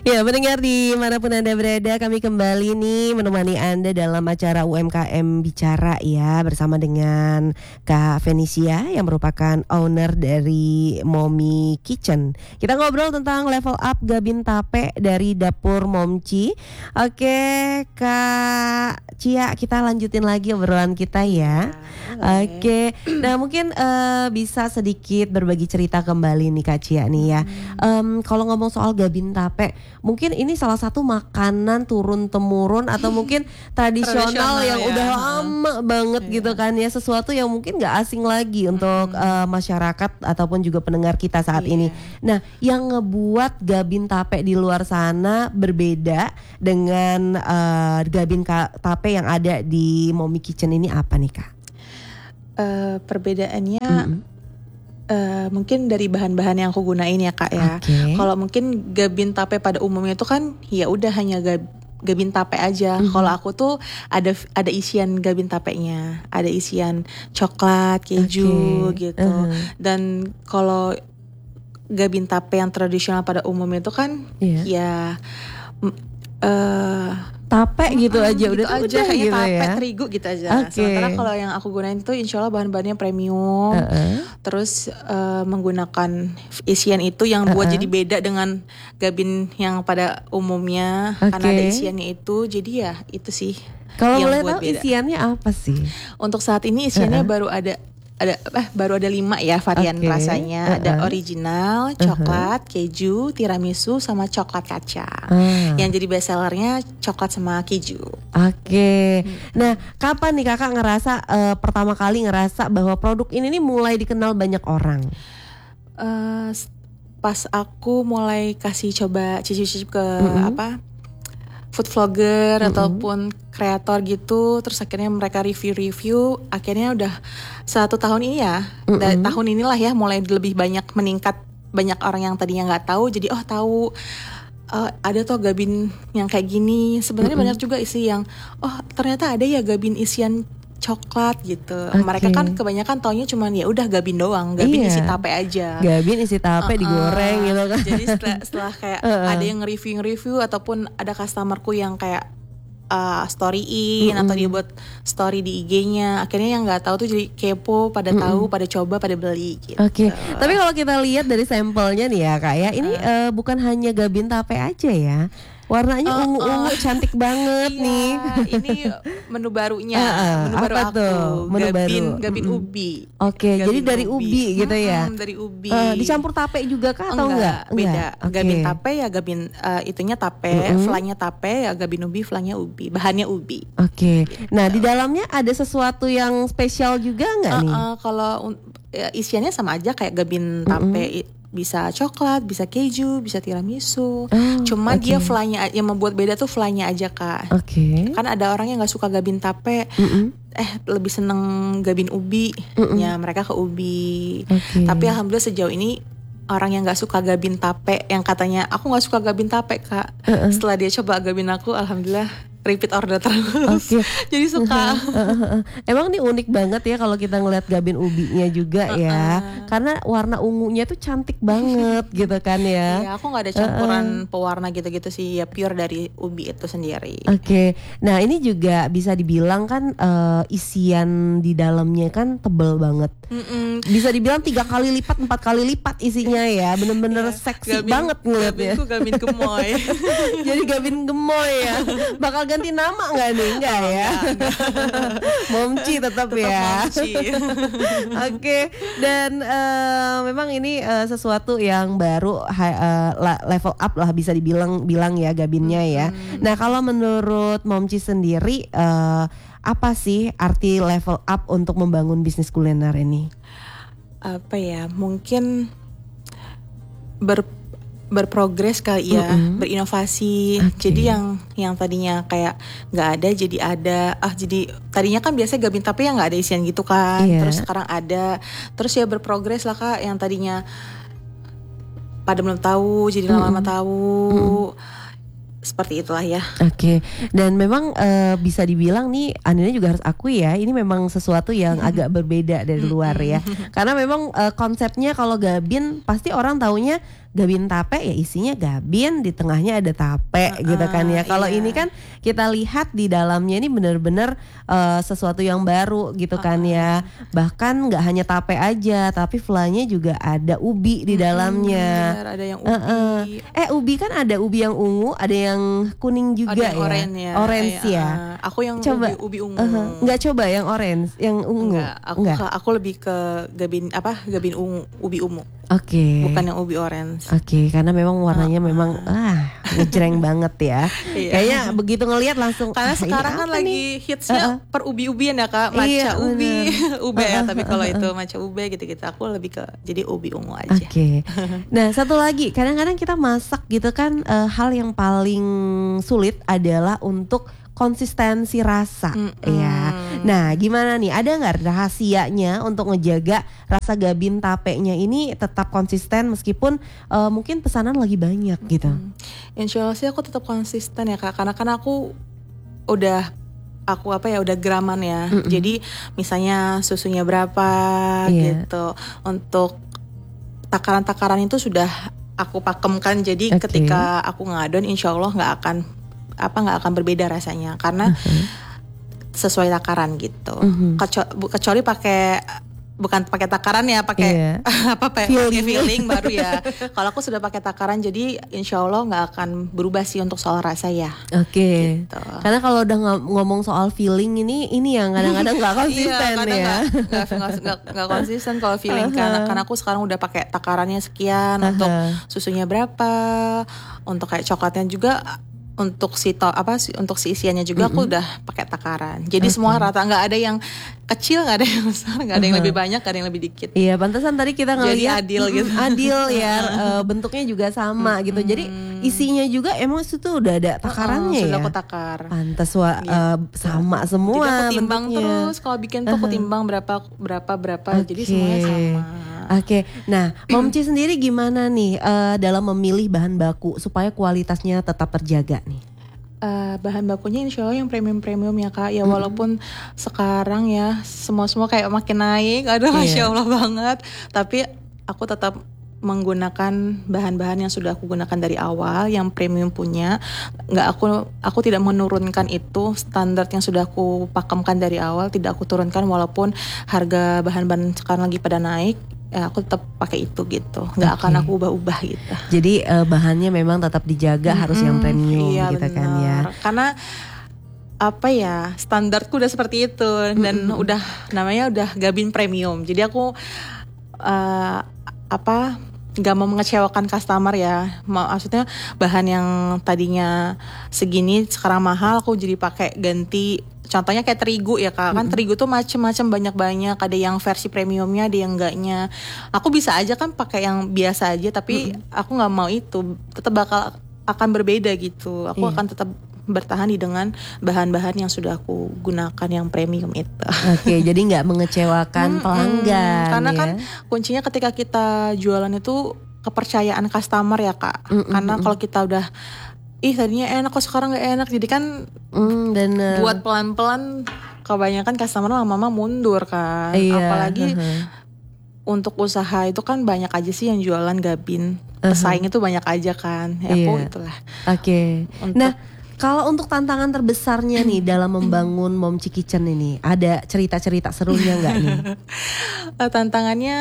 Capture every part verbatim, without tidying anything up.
Ya, pendengar dimanapun Anda berada, kami kembali nih menemani Anda dalam acara U M K M Bicara ya, bersama dengan Kak Fenicia yang merupakan owner dari Mommy Kitchen. Kita ngobrol tentang level up Gabin Tape dari Dapur Momci. Oke, Kak Cia, kita lanjutin lagi obrolan kita ya. Nah, Oke, nah mungkin uh, bisa sedikit berbagi cerita kembali nih Kak Cia nih ya. Um, kalau ngomong soal Gabin Tape, mungkin ini salah satu makanan turun temurun atau mungkin tradisional yang ya. udah lama banget Iya. gitu kan ya, sesuatu yang mungkin nggak asing lagi untuk uh, masyarakat ataupun juga pendengar kita saat Iya. ini. Nah, yang ngebuat Gabin Tape di luar sana berbeda dengan uh, Gabin ka- Tape yang ada di Mommy Kitchen ini apa nih Kak? Eh, perbedaannya Mm-mm. eh, mungkin dari bahan-bahan yang aku gunain ya Kak ya. Oke. Kalau mungkin Gabin Tape pada umumnya itu kan ya udah hanya gab, Gabin Tape aja. Mhm. Kalau aku tuh ada ada isian Gabin Tapenya, ada isian coklat, keju Oke. gitu. Uh-huh. Dan kalau Gabin Tape yang tradisional pada umumnya itu kan Iya. ya mm, eh Tape gitu Mm, aja gitu udah aja udah kayaknya gitu tape ya. terigu gitu aja. Oke. Sementara kalau yang aku gunain tuh insya Allah bahan-bahannya premium. Uh-uh. Terus eh, menggunakan isian itu yang buat Uh-uh. jadi beda dengan Gabin yang pada umumnya. Oke. Karena ada isiannya itu, jadi ya itu sih. Kalau yang boleh buat tahu beda. isiannya apa sih? Untuk saat ini isiannya Uh-uh. baru ada ada eh, baru ada lima ya varian Oke. rasanya. Ada Uh-uh. original, coklat, keju, tiramisu, sama coklat kacang. Ah. Yang jadi best sellernya coklat sama keju. Oke. Nah, kapan nih Kakak ngerasa uh, pertama kali ngerasa bahwa produk ini nih mulai dikenal banyak orang? Eh, pas aku mulai kasih coba cicip-cicip ke Mm-mm. apa food vlogger Mm-mm. ataupun kreator gitu, terus akhirnya mereka review-review, akhirnya udah satu tahun ini ya, da- Mm-mm. tahun inilah ya mulai lebih banyak meningkat, banyak orang yang tadinya nggak tahu jadi oh tahu. Eh, ada tuh Gabin yang kayak gini. Sebenarnya Mm-mm. banyak juga isi yang oh ternyata ada ya Gabin isian coklat gitu. Oke. Mereka kan kebanyakan taunya cuman ya udah Gabin doang, Gabin Iya. isi tape aja. Gabin isi tape Uh-uh. digoreng gitu kan. Jadi setelah, setelah kayak Uh-uh. ada yang nge-review-review ataupun ada customerku yang kayak uh, storyin Mm-mm. atau dia buat story di I G-nya, akhirnya yang nggak tahu tuh jadi kepo, pada Mm-mm. tahu, pada coba, pada beli gitu. Oke, tapi kalau kita lihat dari sampelnya nih ya Kak ya, ini eh, bukan hanya Gabin Tape aja ya. Warnanya Uh-uh. ungu-ungu cantik banget Iya, nih. ini menu barunya, Uh-uh. menu baru Apa aku, tuh? Menu Gabin, baru. Gabin Mm-mm. ubi. Oke, Gabin jadi dari ubi gitu ya? Mm-mm, dari ubi. Eh, dicampur tape juga kah atau enggak? Beda. Oke. Gabin tape ya Gabin uh, itunya tape, Mm-mm. flanya tape ya Gabin ubi, flanya ubi. Bahannya ubi. Oke. Nah, di dalamnya ada sesuatu yang spesial juga nggak nih? Uh-uh, kalau un- ya, isiannya sama aja kayak Gabin tape. I- bisa coklat, bisa keju, bisa tiramisu. Oh, Cuma oke. dia flanya yang membuat beda tuh flanya aja Kak. Oke. Kan ada orang yang nggak suka Gabin tape, Mm-mm. eh lebih seneng Gabin ubi. Mm-mm. Ya mereka ke ubi. Oke. Tapi alhamdulillah sejauh ini orang yang nggak suka Gabin tape, yang katanya aku nggak suka Gabin tape Kak, Uh-uh. setelah dia coba Gabin aku, alhamdulillah repeat order terus. Oke. Jadi suka. Emang ini unik banget ya kalau kita ngeliat Gabin ubinya juga ya. Karena warna ungunya tuh cantik banget gitu kan ya. Iya, aku nggak ada campuran pewarna gitu-gitu sih, ya pure dari ubi itu sendiri. Oke, nah ini juga bisa dibilang kan eh, isian di dalamnya kan tebel banget. Mm-mm. Bisa dibilang tiga kali lipat, empat kali lipat isinya ya, bener-bener Iya, seksi Gabin- banget ngeliatnya. Gabinku Gabin gemoy. Jadi Gabin gemoy ya. Bakal ganti nama nggak nih? Enggak ya. Momci tetap ya. Momci. Oke, dan eh, memang ini eh, sesuatu yang baru hi- eh, la- level up lah bisa dibilang bilang ya Gabinnya ya. Nah kalau menurut Momci sendiri eh, apa sih arti level up untuk membangun bisnis kuliner ini? Apa ya? Mungkin ber berprogres kali ya, Mm-mm. berinovasi. Oke. Jadi yang yang tadinya kayak nggak ada jadi ada. Ah jadi tadinya kan biasa Gabin tapi yang nggak ada isian gitu kan. Iya. Terus sekarang ada. Terus ya berprogres lah Kak. Yang tadinya pada belum tahu jadi lama-lama tahu. Seperti itulah ya. Oke, dan memang eh, bisa dibilang nih Anina juga harus akui ya, ini memang sesuatu yang agak berbeda dari luar ya. Karena memang eh, konsepnya kalau Gabin pasti orang taunya gabin tape ya isinya gabin, di tengahnya ada tape uh, gitu kan ya. Kalau iya. ini kan kita lihat di dalamnya ini benar-benar uh, sesuatu yang baru gitu uh, kan ya. Bahkan nggak hanya tape aja, tapi flanya juga ada ubi di dalamnya. Benar, ada yang ubi. Uh, uh. Eh ubi kan ada ubi yang ungu, ada yang kuning juga ada yang ya. Orange ya. Orange ya. ya. Aku yang coba ubi, ubi ungu. Uh, nggak coba yang orange, yang ungu. Enggak, aku Enggak. aku lebih ke gabin apa? Gabin ungu, ubi ungu. Oke. Okay. Bukan yang ubi orange. Oke, okay, karena memang warnanya uh, memang ah ngejreng banget ya. Iya. Kayaknya begitu ngelihat langsung. Karena ah, sekarang kan lagi nih? hitsnya uh, uh. per ubi-ubian ya Kak, maca iya, ubi, ube ya. Uh, uh, Tapi kalau uh, uh. itu maca ube gitu-gitu, aku lebih ke jadi ubi ungu aja. Oke. Okay. Nah satu lagi, kadang-kadang kita masak gitu kan, uh, hal yang paling sulit adalah untuk konsistensi rasa, mm-hmm. ya. Nah, gimana nih? Ada nggak rahasianya untuk ngejaga rasa gabin tapenya ini tetap konsisten meskipun uh, mungkin pesanan lagi banyak gitu? Mm-hmm. Insya Allah sih aku tetap konsisten ya Kak, karena kan aku udah aku apa ya udah graman ya. Mm-hmm. Jadi misalnya susunya berapa yeah. gitu. Untuk takaran-takaran itu sudah aku pakemkan. Jadi okay. ketika aku ngadon, insya Allah nggak akan apa nggak akan berbeda rasanya karena uh-huh. sesuai takaran gitu. Uh-huh. Kecuali, kecuali pakai bukan pakai takaran ya, pakai yeah. apa pakai feeling. feeling baru ya. Kalau aku sudah pakai takaran, jadi insya Allah nggak akan berubah sih untuk soal rasa ya. Oke. Okay. Gitu. Karena kalau udah ngomong soal feeling ini, ini yang kadang-kadang nggak konsisten iya, ya. Nggak konsisten kalau feeling uh-huh. karena, karena aku sekarang udah pakai takarannya sekian uh-huh. untuk susunya berapa, untuk kayak coklatnya juga. Untuk si to, apa sih untuk si isiannya juga mm-hmm. aku udah pakai takaran. Jadi okay. semua rata, nggak ada yang kecil, nggak ada yang besar, nggak ada yang uh-huh. lebih banyak, nggak ada yang lebih dikit. Iya, pantesan tadi kita ngelihat adil gitu. Adil ya, uh, bentuknya juga sama mm-hmm. gitu. Jadi isinya juga emang itu udah ada takarannya uh-uh, sudah ya. aku takar. Pantes wa, gitu. uh, sama semua. Jadi aku timbang bentuknya. terus kalau bikin tuh aku timbang berapa berapa berapa. Okay. Jadi semuanya sama. Oke, okay. Nah, Momci sendiri gimana nih uh, dalam memilih bahan baku supaya kualitasnya tetap terjaga nih? Uh, bahan bakunya insya Allah yang premium-premium ya Kak. Ya walaupun mm-hmm. sekarang ya semua-semua kayak makin naik, aduh yeah. Masya Allah banget. Tapi aku tetap menggunakan bahan-bahan yang sudah aku gunakan dari awal, yang premium punya. Nggak aku aku tidak menurunkan itu, standar yang sudah aku pakemkan dari awal tidak aku turunkan walaupun harga bahan-bahan sekarang lagi pada naik. Ya aku tetap pakai itu gitu, nggak okay. akan aku ubah-ubah gitu. Jadi uh, bahannya memang tetap dijaga, hmm, harus yang premium iya, gitu bener. Kan ya. Karena apa ya, standarku udah seperti itu dan mm-hmm. udah namanya udah gabin premium. Jadi aku uh, apa nggak mau mengecewakan customer ya. Maksudnya bahan yang tadinya segini sekarang mahal, aku jadi pakai ganti. Contohnya kayak terigu ya Kak, kan mm-hmm. terigu tuh macem-macem banyak-banyak, ada yang versi premiumnya, ada yang enggaknya. Aku bisa aja kan pakai yang biasa aja, tapi mm-hmm. aku nggak mau itu, tetap bakal akan berbeda gitu. Aku yeah. akan tetap bertahan di dengan bahan-bahan yang sudah aku gunakan yang premium itu. Oke, okay, jadi nggak mengecewakan mm-hmm. pelanggan. Karena ya? Kan kuncinya ketika kita jualan itu kepercayaan customer ya Kak. Mm-hmm. Karena kalau kita udah ih tadinya enak kok sekarang gak enak, jadi kan mm, bener. Buat pelan-pelan kebanyakan customer lama-lama mundur kan. Iya, apalagi uh-huh. untuk usaha itu kan banyak aja sih yang jualan gabin, uh-huh. pesaing itu banyak aja kan ya. Iya. Itulah. Oke okay. Nah kalau untuk tantangan terbesarnya nih dalam membangun Momci Kitchen ini, ada cerita-cerita serunya gak nih? Tantangannya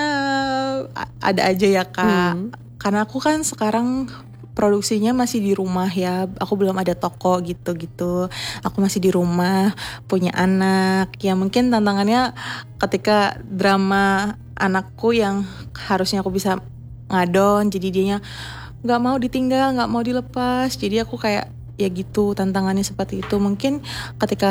ada aja ya Kak, hmm. karena aku kan sekarang produksinya masih di rumah ya, aku belum ada toko gitu-gitu. Aku masih di rumah, punya anak. Ya mungkin tantangannya ketika drama anakku yang harusnya aku bisa ngadon, jadi dianya nggak mau ditinggal, nggak mau dilepas. Jadi aku kayak ya gitu, tantangannya seperti itu. Mungkin ketika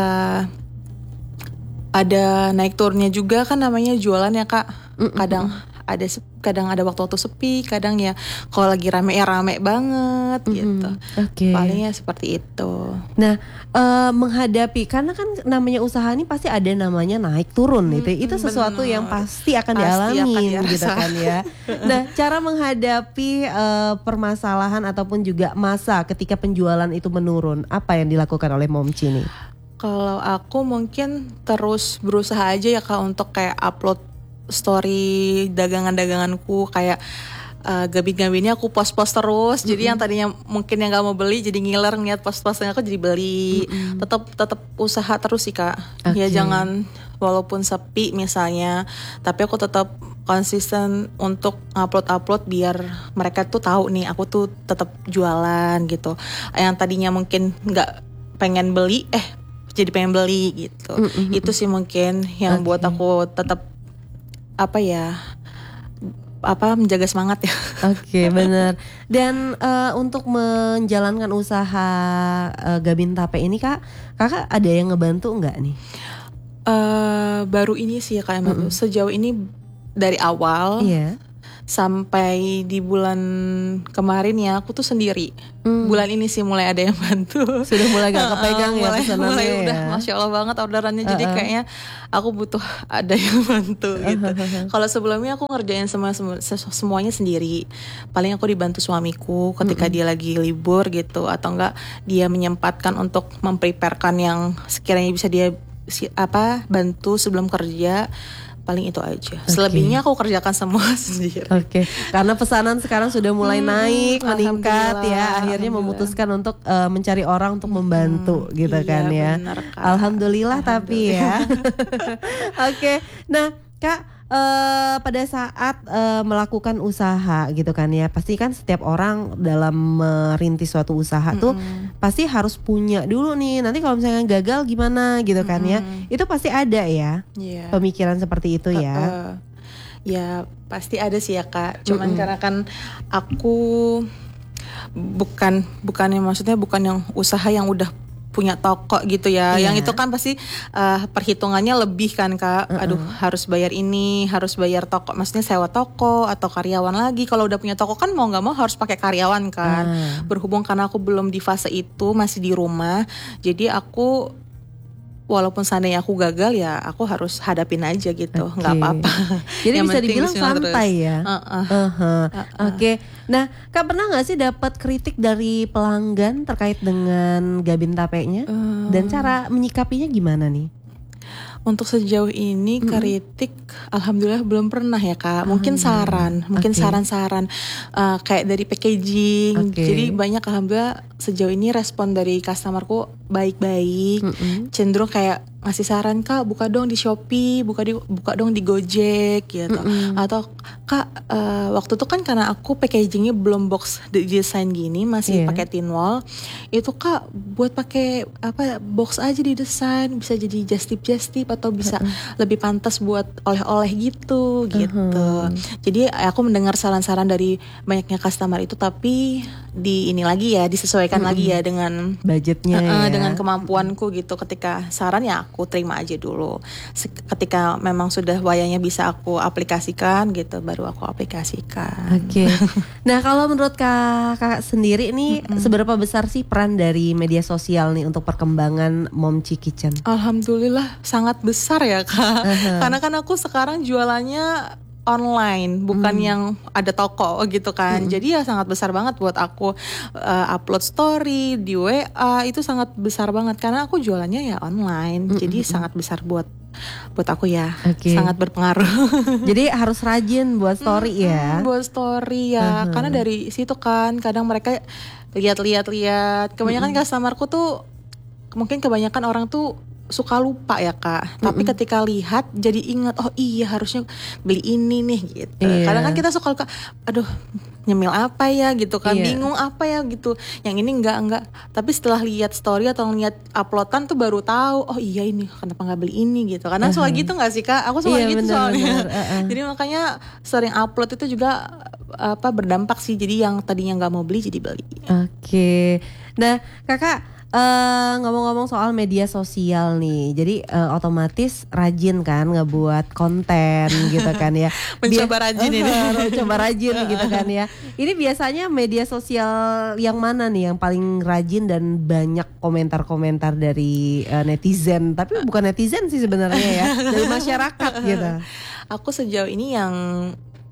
ada naik turunnya juga kan namanya jualan ya Kak. Kadang ada kadang ada waktu-waktu sepi, kadang ya kalau lagi rame ya rame banget mm-hmm. gitu. Okay. Palingnya seperti itu. Nah, uh, menghadapi karena kan namanya usaha ini pasti ada namanya naik turun hmm, itu. Itu sesuatu bener. Yang pasti akan pasti dialami akan gitu kan ya. Nah, cara menghadapi uh, permasalahan ataupun juga masa ketika penjualan itu menurun, apa yang dilakukan oleh Momci nih? Kalau aku mungkin terus berusaha aja ya Kak untuk kayak upload story dagangan-daganganku, kayak uh, gabin-gabinnya aku post-post terus. Mm-hmm. Jadi yang tadinya mungkin yang nggak mau beli jadi ngiler ngeliat post-postnya aku jadi beli. Mm-hmm. Tetap tetap usaha terus sih Kak. Okay. Ya jangan walaupun sepi misalnya, tapi aku tetap konsisten untuk upload-upload biar mereka tuh tahu nih aku tuh tetap jualan gitu. Yang tadinya mungkin nggak pengen beli, eh jadi pengen beli gitu. Mm-hmm. Itu sih mungkin yang okay. buat aku tetap apa ya apa menjaga semangat ya. Oke, okay, benar. Dan uh, untuk menjalankan usaha uh, Gabin Tape ini Kak, Kakak ada yang ngebantu nggak nih? Uh, baru ini sih ya Kak, mm-hmm. sejauh ini dari awal yeah. sampai di bulan kemarin ya aku tuh sendiri. Mm. Bulan ini sih mulai ada yang bantu. Sudah mulai gak kepegang uh, uh, ya mulai, pesanannya mulai ya. Udah Masya Allah banget orderannya. Uh-uh. Jadi kayaknya aku butuh ada yang bantu gitu. Uh-huh. Kalau sebelumnya aku ngerjain semua, semua semuanya sendiri. Paling aku dibantu suamiku ketika uh-uh. dia lagi libur gitu, atau enggak dia menyempatkan untuk mempreparekan yang sekiranya bisa dia apa bantu sebelum kerja. Paling itu aja. Okay. Selebihnya aku kerjakan semua sendiri. Oke. Okay. Karena pesanan sekarang sudah mulai hmm, naik, meningkat ya. Akhirnya memutuskan untuk uh, mencari orang untuk membantu hmm, gitu iya, kan ya. Bener, Kak. Alhamdulillah, Alhamdulillah tapi ya. Oke. Okay. Nah, Kak, Uh, pada saat uh, melakukan usaha gitu kan ya, pasti kan setiap orang dalam merintis suatu usaha mm-hmm. tuh pasti harus punya dulu nih, nanti kalau misalnya gagal gimana gitu kan mm-hmm. ya, itu pasti ada ya yeah. pemikiran seperti itu ya. Uh, uh. Ya pasti ada sih ya Kak, cuman mm-hmm. karena kan aku bukan bukannya maksudnya bukan yang usaha yang udah punya toko gitu ya, yeah. yang itu kan pasti uh, perhitungannya lebih kan Kak. Uh-uh. Aduh harus bayar ini, harus bayar toko, maksudnya sewa toko atau karyawan lagi. Kalau udah punya toko kan mau nggak mau harus pakai karyawan kan. Uh. Berhubung karena aku belum di fase itu, masih di rumah, jadi aku walaupun seandainya aku gagal ya aku harus hadapin aja gitu, nggak okay. apa-apa. Jadi bisa dibilang santai terus. Ya. Uh-uh. Uh-huh. Uh-uh. Oke. Okay. Nah, Kak pernah nggak sih dapat kritik dari pelanggan terkait dengan Gabin Tape-nya? Uh. Dan cara menyikapinya gimana nih? Untuk sejauh ini mm-hmm. kritik alhamdulillah belum pernah ya Kak. Mungkin saran, mungkin okay. saran-saran uh, kayak dari packaging. Okay. Jadi banyak alhamdulillah sejauh ini respon dari customerku baik-baik. Mm-hmm. Cenderung kayak ngasih saran, Kak buka dong di Shopee, buka di buka dong di Gojek gitu. Mm-hmm. Atau Kak uh, waktu itu kan karena aku packagingnya belum box design gini, masih yeah. pakai tin wall. Itu Kak buat pakai apa box aja di desain, bisa jadi just tip just tip atau bisa uh-uh. lebih pantas buat oleh-oleh gitu gitu. Uh-huh. Jadi aku mendengar saran-saran dari banyaknya customer itu, tapi di ini lagi ya disesuaikan uh-uh. lagi ya dengan budgetnya uh-uh, ya. Dengan kemampuanku gitu. Ketika saran ya aku terima aja dulu. Ketika memang sudah wayanya bisa aku aplikasikan gitu, baru aku aplikasikan. Oke. Okay. Nah kalau menurut kakak sendiri nih mm-hmm. seberapa besar sih peran dari media sosial nih untuk perkembangan Momchi Kitchen? Alhamdulillah sangat besar ya Kak. Uh-huh. Karena kan aku sekarang jualannya online, bukan hmm. yang ada toko gitu kan. Hmm. Jadi ya sangat besar banget buat aku uh, upload story di W A itu sangat besar banget karena aku jualannya ya online. Hmm. Jadi hmm. sangat besar buat buat aku ya, okay. sangat berpengaruh. Jadi harus rajin buat story hmm, ya. Buat story ya, uh-huh. karena dari situ kan kadang mereka lihat-lihat-lihat. Kebanyakan hmm. customerku tuh mungkin kebanyakan orang tuh suka lupa ya Kak, mm-hmm. tapi ketika lihat jadi ingat, oh iya harusnya beli ini nih gitu. Yeah. Kadang kan kita suka lupa, aduh nyemil apa ya gitu kan, yeah. bingung apa ya gitu. Yang ini enggak enggak, tapi setelah lihat story atau lihat uploadan tuh baru tahu, oh iya ini kenapa nggak beli ini gitu. Karena uh-huh. suka gitu nggak sih Kak? Aku suka yeah, gitu bener, soalnya. Uh-uh. Jadi makanya sering upload itu juga apa berdampak sih. Jadi yang tadinya nggak mau beli jadi beli. Oke, okay. Nah Kakak. Uh, ngomong-ngomong soal media sosial nih, jadi uh, otomatis rajin kan ngebuat konten gitu kan ya. Mencoba rajin uh, ini. Mencoba rajin gitu kan ya. Ini biasanya media sosial yang mana nih yang paling rajin dan banyak komentar-komentar dari uh, netizen? Tapi bukan netizen sih sebenarnya ya, dari masyarakat gitu. Aku sejauh ini yang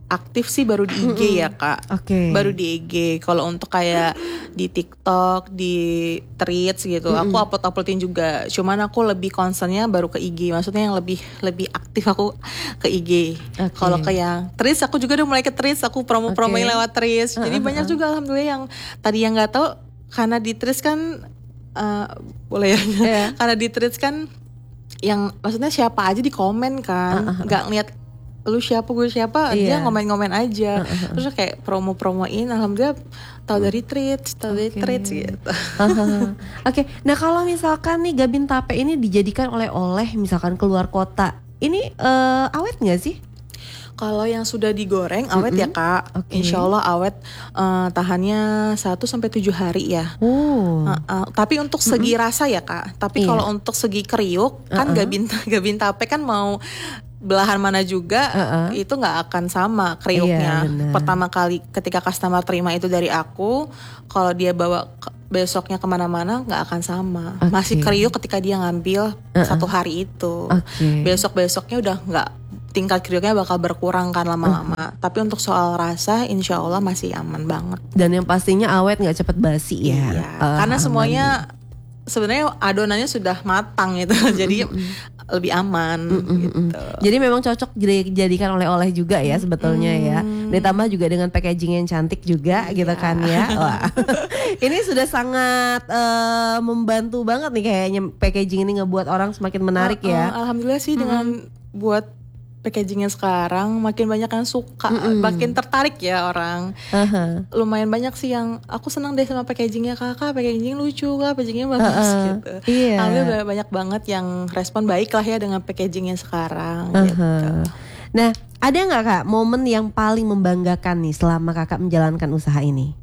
aktif sih baru di I G ya Kak. Oke. Okay. Baru di I G. Kalau untuk kayak di TikTok, di Threads gitu, mm-hmm. aku upload-uploadin juga. Cuman aku lebih concernnya baru ke I G. Maksudnya yang lebih lebih aktif aku ke I G. Okay. Kalau ke yang Threads aku juga udah mulai ke Threads. Aku promo-promoin okay. lewat Threads. Jadi uh-huh. banyak juga alhamdulillah yang tadi yang nggak tahu karena di Threads kan uh, boleh ya. Yeah. Karena di Threads kan yang maksudnya siapa aja di komen kan, uh-huh. nggak ngeliat lu siapa gue siapa, yeah. dia ngomen-ngomen aja, uh-huh. terus kayak promo-promoin, alhamdulillah tahu dari Threads, tahu okay. dari Threads gitu. Uh-huh. Oke, okay. Nah kalau misalkan nih Gabin Tape ini dijadikan oleh-oleh, misalkan keluar kota, ini uh, awet nggak sih? Kalau yang sudah digoreng awet mm-hmm. ya Kak, okay. Insya Allah awet, uh, tahannya satu sampai tujuh hari ya. Oh. Uh, uh, tapi untuk segi mm-hmm. rasa ya Kak, tapi yeah. kalau untuk segi kriuk kan uh-uh. Gabin Gabin Tape kan mau belahan mana juga uh-uh. itu nggak akan sama kriuknya. Iya, pertama kali ketika customer terima itu dari aku, kalau dia bawa ke, besoknya kemana-mana nggak akan sama. Okay. Masih kriuk ketika dia ngambil uh-uh. satu hari itu. Okay. Besok-besoknya udah nggak, tingkat kriuknya bakal berkurang kan lama-lama. Uh. Tapi untuk soal rasa, insya Allah masih aman banget. Dan yang pastinya awet, nggak cepet basi ya. Iya. Uh, Karena semuanya sebenarnya adonannya sudah matang gitu, jadi lebih aman mm-mm, gitu. Jadi memang cocok dijadikan oleh-oleh juga ya sebetulnya mm. ya. Ditambah juga dengan packaging yang cantik juga yeah. gitu kan ya. Wah. Ini sudah sangat uh, membantu banget nih kayaknya packaging ini ngebuat orang semakin menarik uh, uh, ya. Alhamdulillah sih mm. dengan buat packagingnya sekarang makin banyak yang suka, mm-mm. makin tertarik ya orang. Uh-huh. Lumayan banyak sih yang aku senang deh sama packagingnya kakak, packaging lucu kak, packagingnya bagus uh-uh. gitu. Iya. Alhamdulillah banyak banget yang respon baik lah ya dengan packagingnya sekarang. Uh-huh. Gitu. Nah, ada nggak kak momen yang paling membanggakan nih selama kakak menjalankan usaha ini?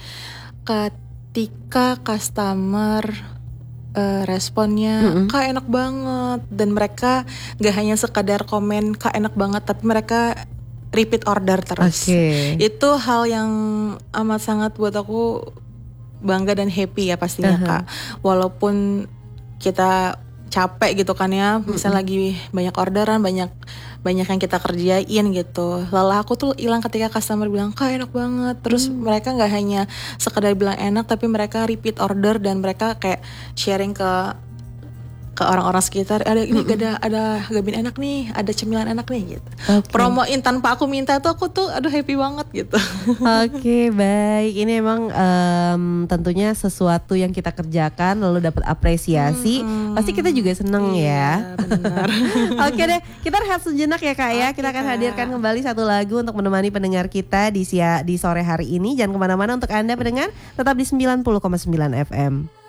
Ketika customer Uh, responnya mm-hmm. kak enak banget, dan mereka gak hanya sekadar komen kak enak banget, tapi mereka repeat order terus. Okay. Itu hal yang amat sangat buat aku bangga dan happy ya pastinya uh-huh. kak. Walaupun kita capek gitu kan ya, misal mm-hmm. lagi banyak orderan, banyak banyak yang kita kerjain gitu. Lelah aku tuh hilang ketika customer bilang kak enak banget. Terus hmm. mereka nggak hanya sekedar bilang enak, tapi mereka repeat order dan mereka kayak sharing ke ke orang-orang sekitar. Ada ini mm-hmm. ada ada Gabin enak nih, ada cemilan enak nih gitu. Okay. Promoin tanpa aku minta tuh aku tuh aduh happy banget gitu. Oke okay, baik. Ini emang um, tentunya sesuatu yang kita kerjakan lalu dapat apresiasi. Hmm, Pasti kita juga seneng iya, ya. Benar. Oke okay deh, kita rehat sejenak ya kak ya. Okay, kita akan kak. hadirkan kembali satu lagu untuk menemani pendengar kita di sia, di sore hari ini. Jangan kemana-mana untuk Anda pendengar, tetap di sembilan puluh koma sembilan F M.